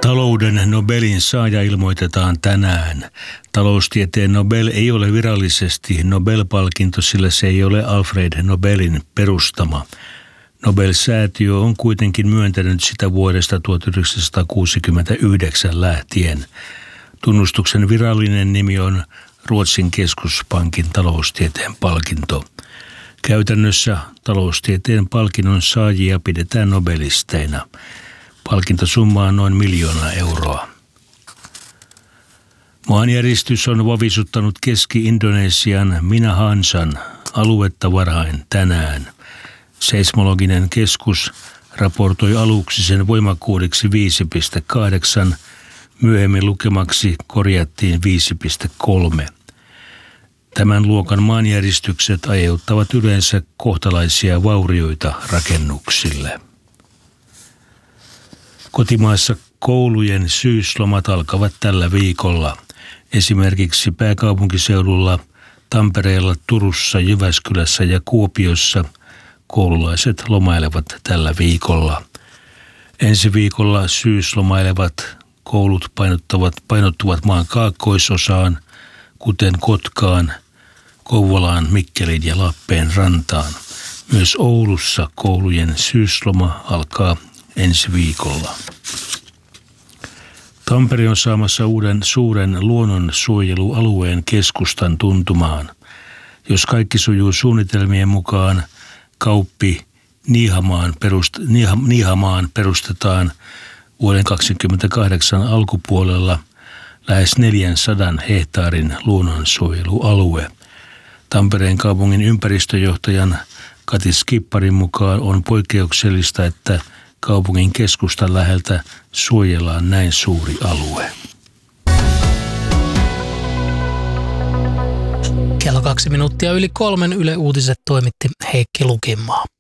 Talouden Nobelin saaja ilmoitetaan tänään. Taloustieteen Nobel ei ole virallisesti Nobel-palkinto, sillä se ei ole Alfred Nobelin perustama. Nobel-säätiö on kuitenkin myöntänyt sitä vuodesta 1969 lähtien. Tunnustuksen virallinen nimi on Ruotsin keskuspankin taloustieteen palkinto. Käytännössä taloustieteen palkinnon saajia pidetään nobelisteina. Palkintosumma on noin 1 000 000 euroa. Maanjäristys on vavisuttanut Keski-Indonesian Minahansan aluetta varhain tänään. Seismologinen keskus raportoi aluksi sen voimakkuudeksi 5,8, myöhemmin lukemaksi korjattiin 5,3. Tämän luokan maanjäristykset aiheuttavat yleensä kohtalaisia vaurioita rakennuksille. Kotimaassa koulujen syyslomat alkavat tällä viikolla. Esimerkiksi pääkaupunkiseudulla, Tampereella, Turussa, Jyväskylässä ja Kuopiossa koululaiset lomailevat tällä viikolla. Ensi viikolla syyslomailevat koulut painottuvat maan kaakkoisosaan, kuten Kotkaan, Kouvolaan, Mikkeliin ja Lappeenrantaan. Myös Oulussa koulujen syysloma alkaa ensi viikolla. Tampere on saamassa uuden suuren luonnonsuojelualueen keskustan tuntumaan. Jos kaikki sujuu suunnitelmien mukaan, kauppi Niihamaan perustetaan vuoden 2028 alkupuolella lähes 400 hehtaarin luonnonsuojelualue. Tampereen kaupungin ympäristöjohtajan Kati Skipparin mukaan on poikkeuksellista, että kaupungin keskustan läheltä suojellaan näin suuri alue. Kello 2 minuuttia yli 3 Yle Uutiset toimitti Heikki Lukinmaa.